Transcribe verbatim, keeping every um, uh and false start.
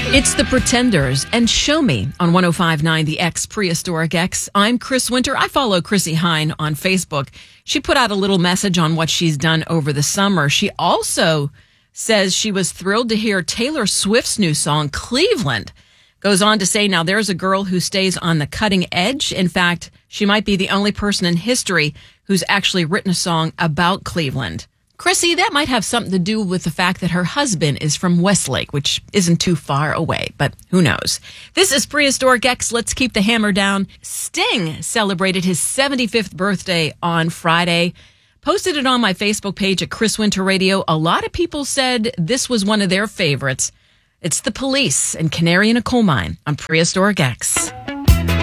It's the Pretenders and Show Me on one oh five point nine The X Prehistoric X. I'm Chris Winter. I follow Chrissy Hine on Facebook. She put out a little message on what she's done over the summer. She also says she was thrilled to hear Taylor Swift's new song, Cleveland. Goes on to say, now there's a girl who stays on the cutting edge. In fact, she might be the only person in history who's actually written a song about Cleveland. Chrissy, that might have something to do with the fact that her husband is from Westlake, which isn't too far away, but who knows? This is Prehistoric X. Let's keep the hammer down. Sting celebrated his seventy-fifth birthday on Friday. Posted it on my Facebook page at Chris Winter Radio. A lot of people said this was one of their favorites. It's The Police and Canary in a Coal Mine on Prehistoric X.